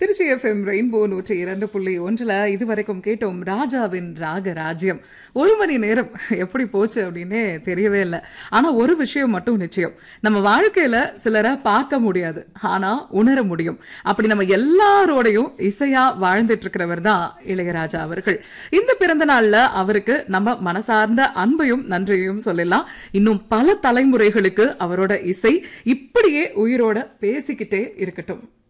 Trichy FM rainbow 102.1 இதுவரைக்கும் கேட்டோம் ராஜாவின் ராகராஜ்யம். 1 மணி நேரம் எப்படி போச்சு அப்படின்னே தெரியவே இல்லை. ஆனா ஒரு விஷயம் மட்டும் நிச்சயம், நம்ம வாழ்க்கையில சிலரை பார்க்க முடியாது, ஆனா உணர முடியும். அப்படி நம்ம எல்லாரோடையும் இசையா வாழ்ந்துட்டு இருக்கிறவர் தான் இளையராஜா அவர்கள். இந்த பிறந்த நாள்ல அவருக்கு நம்ம மனசார்ந்த அன்பையும் நன்றியையும் சொல்லலாம். இன்னும் பல தலைமுறைகளுக்கு அவரோட இசை இப்படியே உயிரோட பேசிக்கிட்டே இருக்கட்டும்.